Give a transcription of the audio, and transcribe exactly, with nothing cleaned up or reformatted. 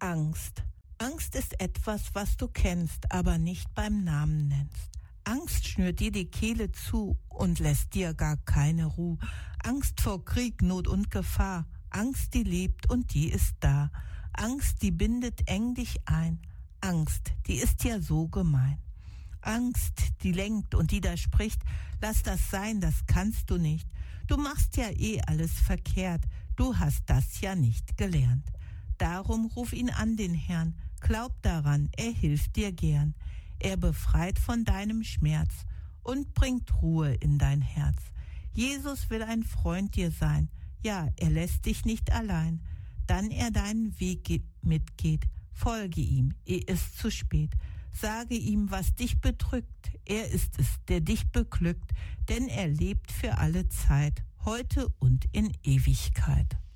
Angst. Angst ist etwas, was du kennst, aber nicht beim Namen nennst. Angst schnürt dir die Kehle zu und lässt dir gar keine Ruhe. Angst vor Krieg, Not und Gefahr. Angst, die lebt und die ist da. Angst, die bindet eng dich ein. Angst, die ist ja so gemein. Angst, die lenkt und die da spricht, lass das sein, das kannst du nicht. Du machst ja eh alles verkehrt, du hast das ja nicht gelernt. Darum ruf ihn an, den Herrn, glaub daran, er hilft dir gern. Er befreit von deinem Schmerz und bringt Ruhe in dein Herz. Jesus will ein Freund dir sein, ja, er lässt dich nicht allein. Dann er deinen Weg mitgeht, folge ihm, ehe es zu spät. Sage ihm, was dich bedrückt, er ist es, der dich beglückt, denn er lebt für alle Zeit, heute und in Ewigkeit.